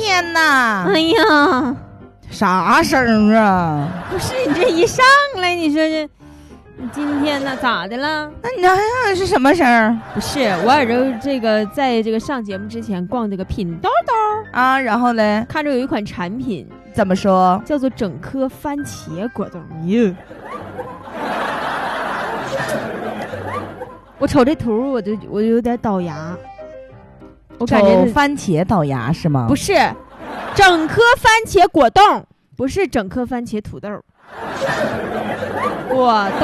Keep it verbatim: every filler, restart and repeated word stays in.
天哪！ 哎呀， 啥声啊？ 不是你这一上来，你说这，你今天呢咋的了？ 那你那是什么声？ 不是，我耳朵这个在这个上节目之前逛这个品兜兜啊，然后嘞， 看着有一款产品， 怎么说？ 叫做整颗番茄果冻。哟，我瞅这图，我就我就有点倒牙。我感觉番茄倒牙是吗？ 不是，整颗番茄果冻，不是整颗番茄土豆。果冻。